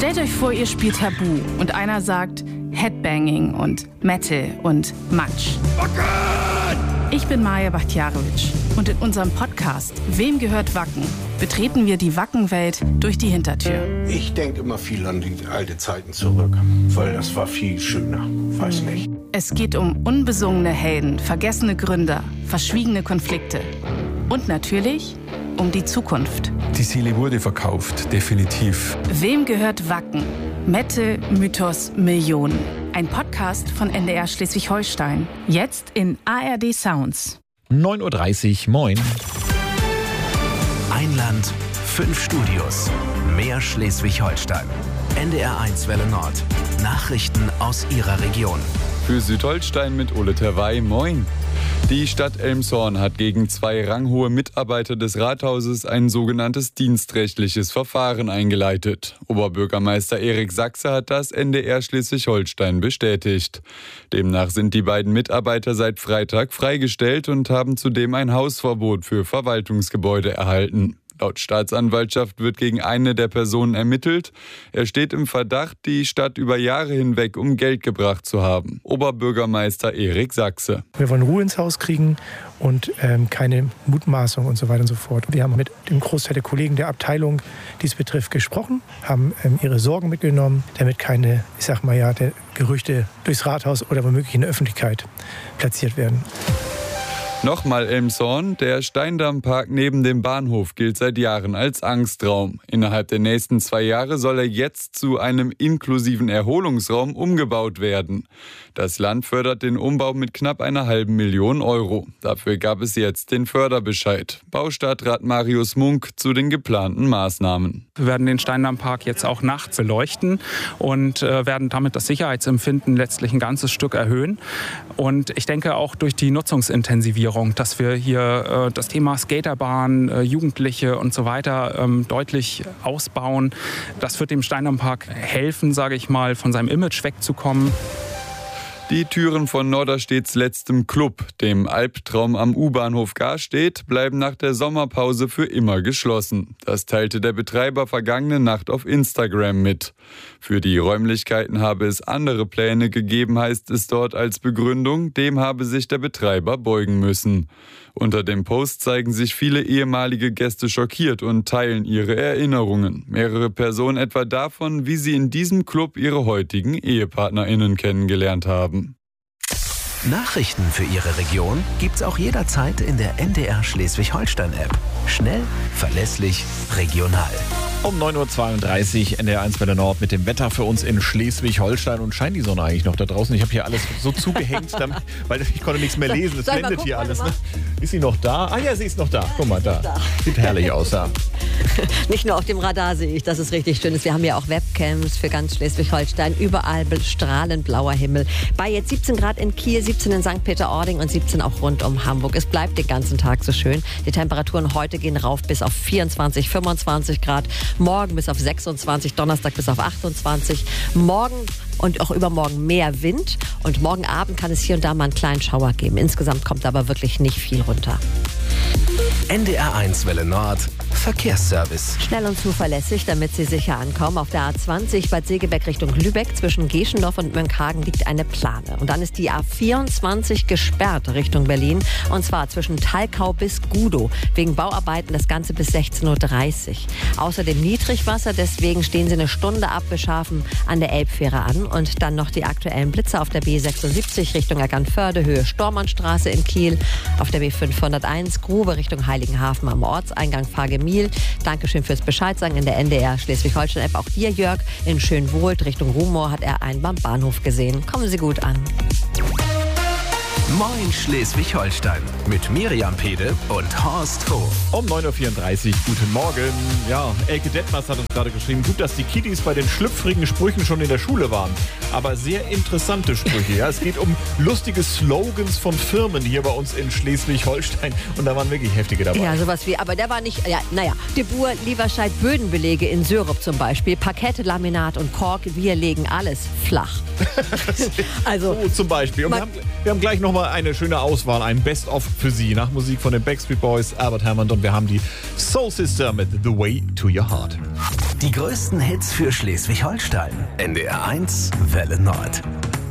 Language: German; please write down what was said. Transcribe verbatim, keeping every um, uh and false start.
Stellt euch vor, ihr spielt Tabu und einer sagt Headbanging und Metal und Matsch. Ich bin Maja Bachtjarowitsch und in unserem Podcast Wem gehört Wacken? Betreten wir die Wackenwelt durch die Hintertür. Ich denke immer viel an die alten Zeiten zurück, weil das war viel schöner. Weiß nicht. Es geht um unbesungene Helden, vergessene Gründer, verschwiegene Konflikte und natürlich um die Zukunft. Die Seele wurde verkauft, definitiv. Wem gehört Wacken? Metal, Mythos, Millionen. Ein Podcast von N D R Schleswig-Holstein. Jetzt in A R D Sounds. neun Uhr dreißig, moin. Ein Land, fünf Studios. Mehr Schleswig-Holstein. N D R eins Welle Nord. Nachrichten aus Ihrer Region. Für Südholstein mit Ole Terwey, moin. Die Stadt Elmshorn hat gegen zwei ranghohe Mitarbeiter des Rathauses ein sogenanntes dienstrechtliches Verfahren eingeleitet. Oberbürgermeister Erik Sachse hat das N D R Schleswig-Holstein bestätigt. Demnach sind die beiden Mitarbeiter seit Freitag freigestellt und haben zudem ein Hausverbot für Verwaltungsgebäude erhalten. Laut Staatsanwaltschaft wird gegen eine der Personen ermittelt. Er steht im Verdacht, die Stadt über Jahre hinweg um Geld gebracht zu haben. Oberbürgermeister Erik Sachse. Wir wollen Ruhe ins Haus kriegen und ähm, keine Mutmaßung und so weiter und so fort. Wir haben mit dem Großteil der Kollegen der Abteilung, die es betrifft, gesprochen, haben ähm, ihre Sorgen mitgenommen, damit keine, ich sag mal ja, der Gerüchte durchs Rathaus oder womöglich in der Öffentlichkeit platziert werden. Nochmal Elmshorn, der Steindammpark neben dem Bahnhof gilt seit Jahren als Angstraum. Innerhalb der nächsten zwei Jahre soll er jetzt zu einem inklusiven Erholungsraum umgebaut werden. Das Land fördert den Umbau mit knapp einer halben Million Euro. Dafür gab es jetzt den Förderbescheid. Baustadtrat Marius Munk zu den geplanten Maßnahmen. Wir werden den Steindammpark jetzt auch nachts beleuchten und äh, werden damit das Sicherheitsempfinden letztlich ein ganzes Stück erhöhen. Und ich denke auch durch die Nutzungsintensivierung, dass wir hier äh, das Thema Skaterbahn, äh, Jugendliche und so weiter ähm, deutlich ausbauen. Das wird dem Steindammpark helfen, sage ich mal, von seinem Image wegzukommen. Die Türen von Norderstedts letztem Club, dem Albtraum am U-Bahnhof Garstedt, bleiben nach der Sommerpause für immer geschlossen. Das teilte der Betreiber vergangene Nacht auf Instagram mit. Für die Räumlichkeiten habe es andere Pläne gegeben, heißt es dort als Begründung. Dem habe sich der Betreiber beugen müssen. Unter dem Post zeigen sich viele ehemalige Gäste schockiert und teilen ihre Erinnerungen. Mehrere Personen etwa davon, wie sie in diesem Club ihre heutigen EhepartnerInnen kennengelernt haben. Nachrichten für Ihre Region gibt's auch jederzeit in der N D R Schleswig-Holstein-App. Schnell, verlässlich, regional. Um neun Uhr zweiunddreißig, N D R eins Welle Nord mit dem Wetter für uns in Schleswig-Holstein. Und scheint die Sonne eigentlich noch da draußen? Ich habe hier alles so zugehängt, damit, weil ich konnte nichts mehr lesen. Es blendet hier alles. Ne? Ist sie noch da? Ah ja, sie ist noch da. Guck mal da. Sieht herrlich aus da. Nicht nur auf dem Radar sehe ich, dass es richtig schön ist. Wir haben ja auch Webcams für ganz Schleswig-Holstein. Überall strahlend blauer Himmel. Bei jetzt siebzehn Grad in Kiel, siebzehn in Sankt Peter-Ording und siebzehn auch rund um Hamburg. Es bleibt den ganzen Tag so schön. Die Temperaturen heute gehen rauf bis auf vierundzwanzig, fünfundzwanzig Grad. Morgen bis auf sechsundzwanzig, Donnerstag bis auf achtundzwanzig. Morgen und auch übermorgen mehr Wind. Und morgen Abend kann es hier und da mal einen kleinen Schauer geben. Insgesamt kommt aber wirklich nicht viel runter. N D R eins Welle Nord, Verkehrsservice. Schnell und zuverlässig, damit Sie sicher ankommen. Auf der A zwanzig Bad Segeberg Richtung Lübeck zwischen Geschendorf und Mönckehagen liegt eine Plane. Und dann ist die A vierundzwanzig gesperrt Richtung Berlin. Und zwar zwischen Talkau bis Gudow. Wegen Bauarbeiten das Ganze bis sechzehn Uhr dreißig. Außerdem Niedrigwasser, deswegen stehen Sie eine Stunde ab Beschafen an der Elbfähre an. Und dann noch die aktuellen Blitze auf der B sechsundsiebzig Richtung Eckernförde, Höhe Stormannstraße in Kiel. Auf der B fünfhunderteins Grube Richtung Heiligenhafen am Ortseingang Fagemil. Dankeschön fürs Bescheidsagen in der N D R Schleswig-Holstein-App. Auch dir, Jörg, in Schönwohlt Richtung Rumohr hat er einen beim Bahnhof gesehen. Kommen Sie gut an. Moin Schleswig-Holstein mit Miriam Pede und Horst Hof. Um neun Uhr vierunddreißig, guten Morgen. Ja, Elke Detmers hat uns gerade geschrieben, gut, dass die Kiddies bei den schlüpfrigen Sprüchen schon in der Schule waren. Aber sehr interessante Sprüche. Ja. Es geht um lustige Slogans von Firmen hier bei uns in Schleswig-Holstein. Und da waren wirklich heftige dabei. Ja, sowas wie, aber der war nicht, ja, naja, De Boer, Lieberscheid, Bödenbelege in Syrup zum Beispiel, Parkette, Laminat und Kork, wir legen alles flach. Also so zum Beispiel. Und wir haben, wir haben gleich nochmal eine schöne Auswahl, ein Best-of für Sie nach Musik von den Backstreet Boys, Albert Hammond, und wir haben die Soul Sister mit The Way to Your Heart. Die größten Hits für Schleswig-Holstein. N D R eins Welle Nord.